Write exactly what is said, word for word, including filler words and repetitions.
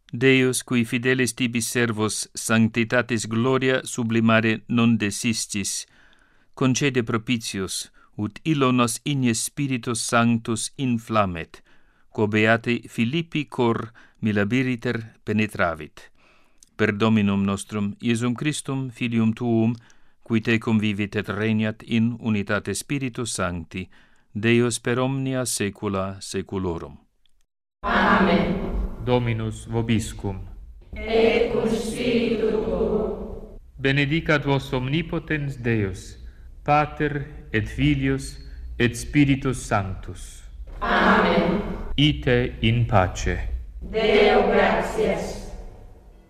Deus, qui fidelis tibi servos sanctitatis gloria sublimare non desistis, concede propitius, ut illo nos igne Spiritus Sanctus inflammet, quo beati Philippi cor milabiriter penetravit. Per Dominum nostrum, Iesum Christum, Filium Tuum, qui te convivit et regnat in unitate Spiritus Sancti, Deus per omnia saecula saeculorum. Amen. Dominus vobiscum. Et cum spiritu tuo. Benedicat vos omnipotens Deus, Pater et Filius et Spiritus Sanctus. Amen. Ite in pace. Deo gratias.